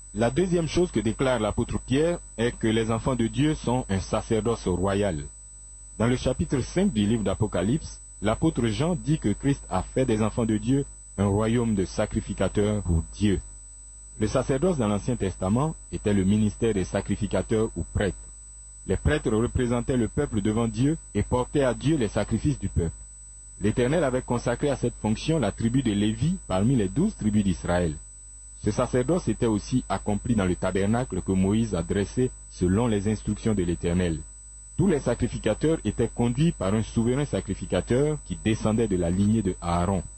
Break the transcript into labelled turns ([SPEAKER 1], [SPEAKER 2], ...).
[SPEAKER 1] La deuxième chose que déclare l'apôtre Pierre est que les enfants de Dieu sont un sacerdoce royal. Dans le chapitre 5 du livre d'Apocalypse, l'apôtre Jean dit que Christ a fait des enfants de Dieu un royaume de sacrificateurs pour Dieu. Le sacerdoce dans l'Ancien Testament était le ministère des sacrificateurs ou prêtres. Les prêtres représentaient le peuple devant Dieu et portaient à Dieu les sacrifices du peuple. L'Éternel avait consacré à cette fonction la tribu de Lévi parmi les 12 tribus d'Israël. Ce sacerdoce était aussi accompli dans le tabernacle que Moïse a dressé selon les instructions de l'Éternel. Tous les sacrificateurs étaient conduits par un souverain sacrificateur qui descendait de la lignée de Aaron.